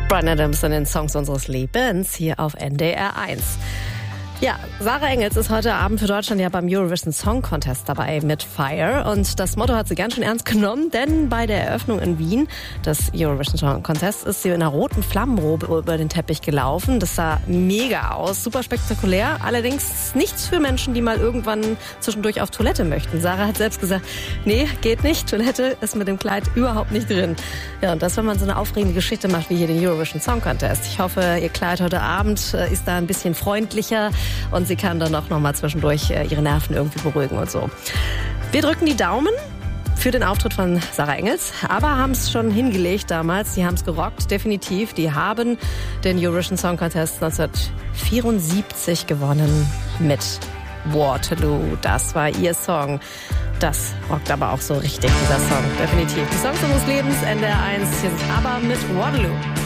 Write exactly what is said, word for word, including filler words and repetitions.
Bryan Adams in den Songs unseres Lebens hier auf N D R eins. Ja, Sarah Engels ist heute Abend für Deutschland ja beim Eurovision Song Contest dabei mit Fire. Und das Motto hat sie ganz schön ernst genommen, denn bei der Eröffnung in Wien des Eurovision Song Contest ist sie in einer roten Flammenrobe über den Teppich gelaufen. Das sah mega aus, super spektakulär. Allerdings nichts für Menschen, die mal irgendwann zwischendurch auf Toilette möchten. Sarah hat selbst gesagt, nee, geht nicht. Toilette ist mit dem Kleid überhaupt nicht drin. Ja, und das, wenn man so eine aufregende Geschichte macht wie hier den Eurovision Song Contest. Ich hoffe, ihr Kleid heute Abend ist da ein bisschen freundlicher. Und sie kann dann auch noch mal zwischendurch ihre Nerven irgendwie beruhigen und so. Wir drücken die Daumen für den Auftritt von Sarah Engels, aber haben es schon hingelegt damals. Die haben es gerockt, definitiv. Die haben den Eurovision Song Contest neunzehnhundertvierundsiebzig gewonnen mit Waterloo. Das war ihr Song. Das rockt aber auch so richtig, dieser Song. Definitiv. Die Songs unseres Lebens, N D R eins. Hier ist ABBA mit Waterloo.